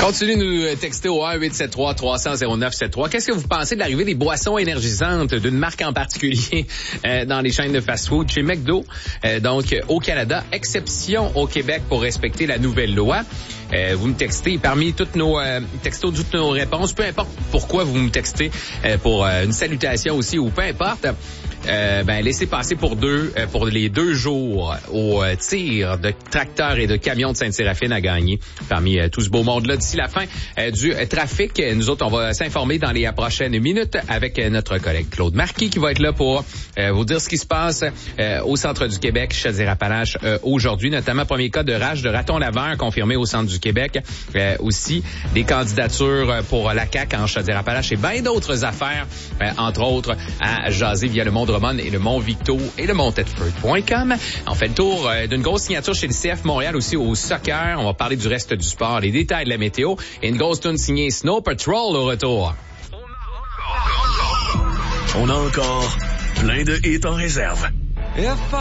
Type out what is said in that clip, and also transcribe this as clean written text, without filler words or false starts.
Continuez de nous texter au 1-873-300-0973. Qu'est-ce que vous pensez de l'arrivée des boissons énergisantes d'une marque en particulier dans les chaînes de fast-food chez McDo? Donc, au Canada, exception au Québec pour respecter la nouvelle loi. Vous me textez parmi toutes nos textos, toutes nos réponses, peu importe pourquoi vous me textez, pour une salutation aussi ou peu importe. Laissez passer pour les 2 jours au tir de tracteurs et de camions de Sainte-Séraphine à gagner parmi tout ce beau monde-là. D'ici la fin du trafic, nous autres, on va s'informer dans les prochaines minutes avec notre collègue Claude Marquis qui va être là pour vous dire ce qui se passe au centre du Québec, Chaudière-Appalaches, aujourd'hui, notamment premier cas de rage de raton laveur confirmé au centre du Québec. Aussi, des candidatures pour la CAQ en Chaudière-Appalaches et bien d'autres affaires, entre autres, à jaser via le Mont Drummond et le Mont Victo et le Mont-Tedford.com. On fait le tour d'une grosse signature chez le CF Montréal aussi au soccer. On va parler du reste du sport, les détails de la météo et une grosse tune signée Snow Patrol au retour. On a encore plein de hits en réserve.